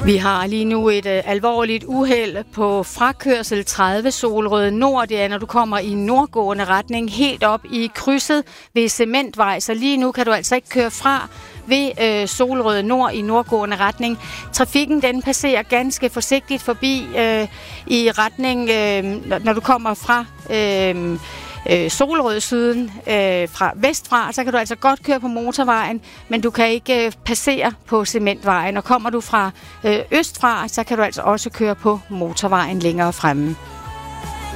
Vi har lige nu et alvorligt uheld på frakørsel 30 Solrød Nord. Det er, når du kommer i nordgående retning, helt op i krydset ved Cementvej. Så lige nu kan du altså ikke køre fra ved Solrød Nord i nordgående retning. Trafikken den passerer ganske forsigtigt forbi i retning, når du kommer fra Solrød-siden fra vestfra, så kan du altså godt køre på motorvejen, men du kan ikke passere på Cementvejen. Og kommer du fra østfra, så kan du altså også køre på motorvejen længere fremme.